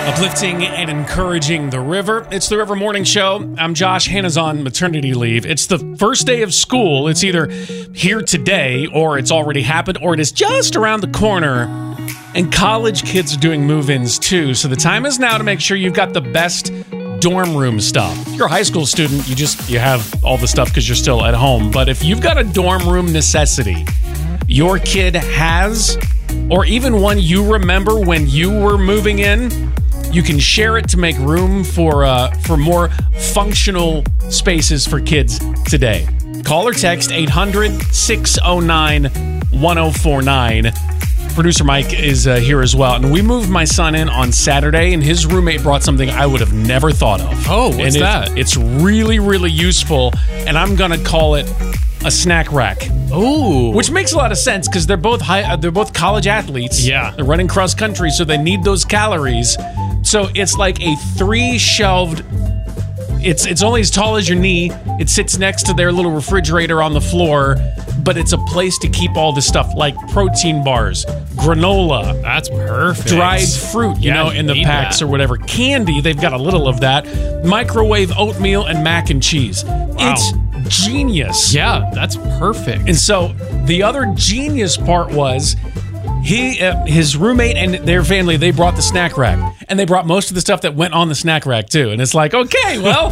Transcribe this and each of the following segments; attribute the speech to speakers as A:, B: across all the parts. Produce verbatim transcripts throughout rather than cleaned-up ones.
A: Uplifting and encouraging the river. It's the River Morning Show. I'm Josh. Hannah's on maternity leave. It's the first day of school. It's either here today, or it's already happened, or it is just around the corner. And college kids are doing move-ins too. So the time is now to make sure you've got the best dorm room stuff. If you're a high school student, you just you have all the stuff because you're still at home. But if you've got a dorm room necessity your kid has, or even one you remember when you were moving in, you can share it to make room for uh, for more functional spaces for kids today. Call or text eight hundred, six oh nine, one oh four nine. Producer Mike is uh, here as well. And we moved my son in on Saturday, and his roommate brought something I would have never thought of.
B: Oh, what's
A: and
B: that?
A: It, it's really, really useful, and I'm going to call it a snack rack.
B: Oh,
A: which makes a lot of sense because they're both high, uh, they're both college athletes.
B: Yeah,
A: they're running cross country, so they need those calories. So it's like a three-shelved. It's it's only as tall as your knee. It sits next to their little refrigerator on the floor, but it's a place to keep all this stuff like protein bars, granola.
B: That's perfect.
A: Dried fruit, you
B: yeah,
A: know, in the packs
B: that.
A: or whatever. Candy, they've got a little of that. Microwave oatmeal and mac and cheese.
B: Wow.
A: It's genius.
B: Yeah, that's perfect.
A: And so the other genius part was he, uh, his roommate and their family, they brought the snack rack. And they brought most of the stuff that went on the snack rack too. And it's like, okay, well,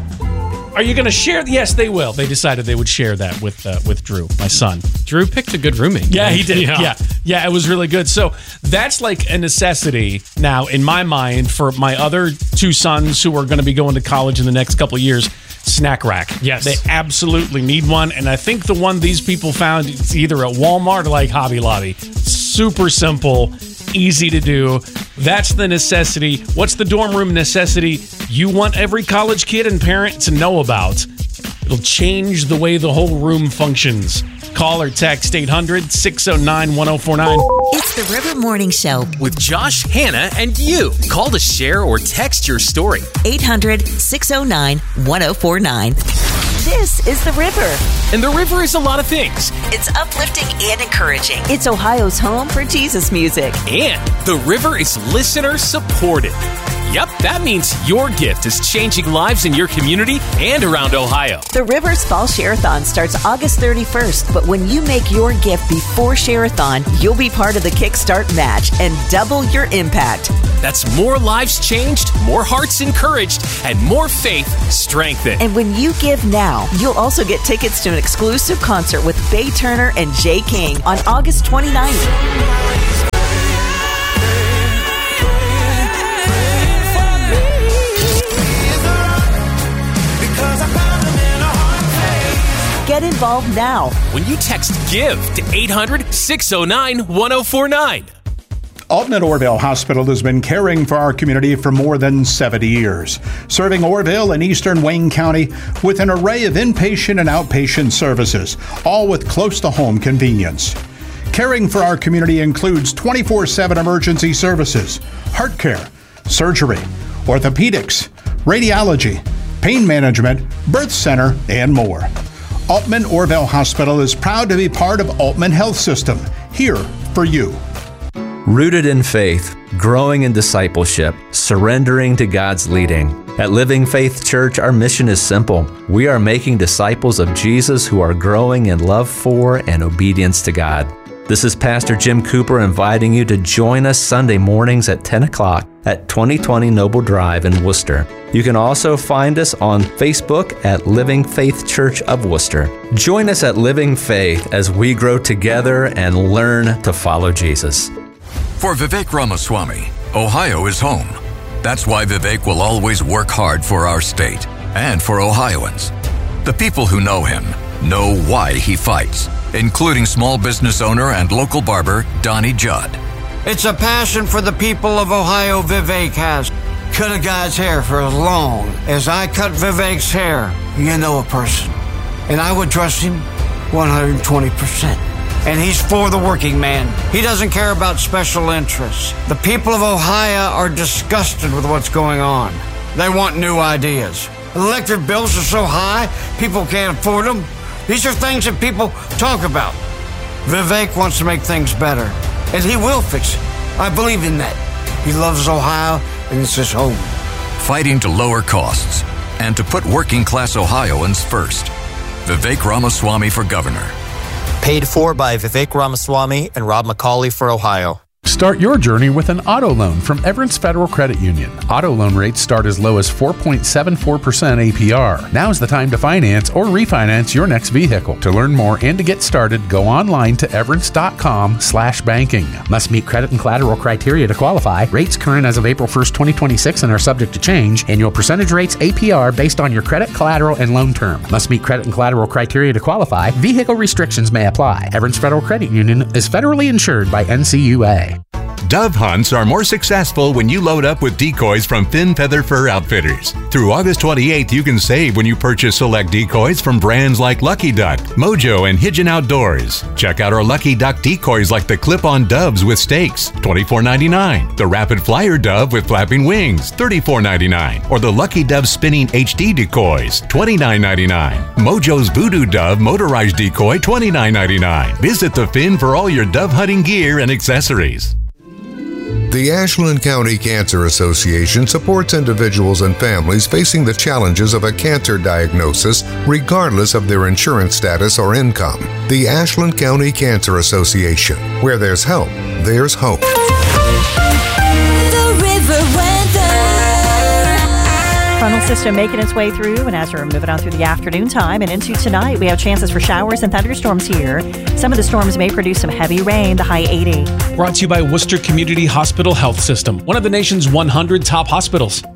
A: are you going to share? Yes, they will. They decided they would share that with uh, with Drew, my son.
B: Drew picked a good roommate.
A: Yeah, he did.
B: Yeah.
A: yeah, yeah, it was really good. So that's like a necessity now in my mind for my other two sons who are going to be going to college in the next couple of years. Snack rack.
B: Yes.
A: They absolutely need one. And I think the one these people found, it's either at Walmart or like Hobby Lobby. Super simple, easy to do. That's the necessity. What's the dorm room necessity you want every college kid and parent to know about? It'll change the way the whole room functions. Call or text eight hundred, six oh nine, one oh four nine.
C: It's the River Morning Show
D: with Josh, Hannah, and you. Call to share or text your story.
C: eight hundred, six oh nine, one oh four nine. This is the River.
D: And the River is a lot of things.
C: It's uplifting and encouraging. It's Ohio's home for Jesus music.
D: And the River is listener supported. Yep, that means your gift is changing lives in your community and around Ohio.
C: The River's Fall Share-a-thon starts August thirty-first, but when you make your gift before Share-a-thon, you'll be part of the Kickstart match and double your impact.
D: That's more lives changed, more hearts encouraged, and more faith strengthened.
C: And when you give now, you'll also get tickets to an exclusive concert with Faye Turner and Jay King on August twenty-ninth. Get involved now
D: when you text GIVE to eight hundred, six oh nine, one oh four nine.
E: Altman Orville Hospital has been caring for our community for more than seventy years, serving Orville and eastern Wayne County with an array of inpatient and outpatient services, all with close-to-home convenience. Caring for our community includes twenty-four seven emergency services, heart care, surgery, orthopedics, radiology, pain management, birth center, and more. Altman Orville Hospital is proud to be part of Altman Health System, here for you.
F: Rooted in faith, growing in discipleship, surrendering to God's leading. At Living Faith Church, our mission is simple. We are making disciples of Jesus who are growing in love for and obedience to God. This is Pastor Jim Cooper inviting you to join us Sunday mornings at ten o'clock at twenty twenty Noble Drive in Worcester. You can also find us on Facebook at Living Faith Church of Worcester. Join us at Living Faith as we grow together and learn to follow Jesus.
G: For Vivek Ramaswamy, Ohio is home. That's why Vivek will always work hard for our state and for Ohioans. The people who know him know why he fights, including small business owner and local barber Donnie Judd.
H: It's a passion for the people of Ohio Vivek has. Cut a guy's hair for as long as I cut Vivek's hair. You know a person. And I would trust him one hundred twenty percent. And he's for the working man. He doesn't care about special interests. The people of Ohio are disgusted with what's going on. They want new ideas. Electric bills are so high, people can't afford them. These are things that people talk about. Vivek wants to make things better, and he will fix it. I believe in that. He loves Ohio, and it's his home.
G: Fighting to lower costs and to put working-class Ohioans first. Vivek Ramaswamy for governor.
I: Paid for by Vivek Ramaswamy and Rob McCauley for Ohio.
J: Start your journey with an auto loan from Everence Federal Credit Union. Auto loan rates start as low as four point seven four percent A P R. Now's the time to finance or refinance your next vehicle. To learn more and to get started, go online to everence.com slash banking.
K: Must meet credit and collateral criteria to qualify. Rates current as of April first, twenty twenty-six and are subject to change. Annual percentage rates A P R based on your credit, collateral, and loan term. Must meet credit and collateral criteria to qualify. Vehicle restrictions may apply. Everence Federal Credit Union is federally insured by N C U A.
L: Dove hunts are more successful when you load up with decoys from Fin Feather Fur Outfitters. Through August twenty-eighth, you can save when you purchase select decoys from brands like Lucky Duck, Mojo, and Hidgen Outdoors. Check out our Lucky Duck decoys like the clip-on doves with stakes, twenty-four ninety-nine, the Rapid Flyer dove with flapping wings, thirty-four ninety-nine, or the Lucky Dove spinning H D decoys, twenty-nine ninety-nine. Mojo's Voodoo Dove motorized decoy, twenty-nine ninety-nine. Visit the Fin for all your dove hunting gear and accessories.
M: The Ashland County Cancer Association supports individuals and families facing the challenges of a cancer diagnosis, regardless of their insurance status or income. The Ashland County Cancer Association. Where there's help, there's hope.
N: The River Weather.
O: Frontal system making its way through, and as we're moving on through the afternoon time and into tonight, we have chances for showers and thunderstorms here. Some of the storms may produce some heavy rain, the high eighty.
A: Brought to you by Worcester Community Hospital Health System, one of the nation's one hundred top hospitals.